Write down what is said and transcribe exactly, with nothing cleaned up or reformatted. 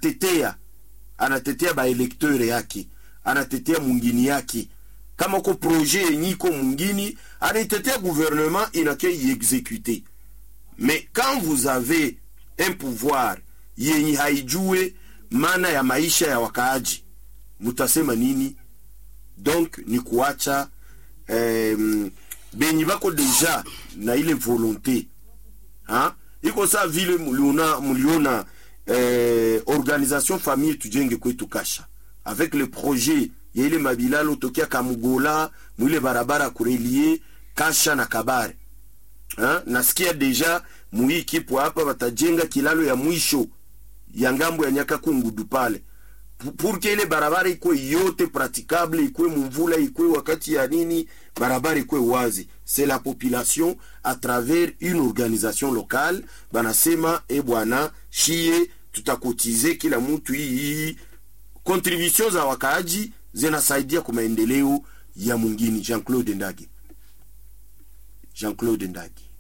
anatetea anatetea ba electeur yake, anatetea mungini yake. Kama ko projet yenyiko mungini, anatetea gouvernement inake exécuter. Mais quand vous avez un pouvoir yenye haijue maana ya maisha ya wakaaji, mutasema nini? Donc ni kuacha eh, benyi bako deja na ile volonté. Hein? Iko sa vile muliona muliona eh, organisation famille tujenge kwetu Kasha avec le projet ya ile mabilalo tokia Kamugola mwile barabara kurelie Kasha na Kabare. Hein? Nasikia deja mui kipo hapa batajenga kilalo ya mwisho ya ngambo ya Nyakakungudu pale pour que ile barabara ikuwe yote praticable, ikuwe mvula, ikuwe wakati ya nini, barabara ikuwe wazi. C'est la population à travers une organisation locale banasema e bwana shie tutakotize kila mtu, hii contributions za wakaaji zinasaidia kwa maendeleo ya mwingine. Jean-Claude Ndage Jean-Claude Ndage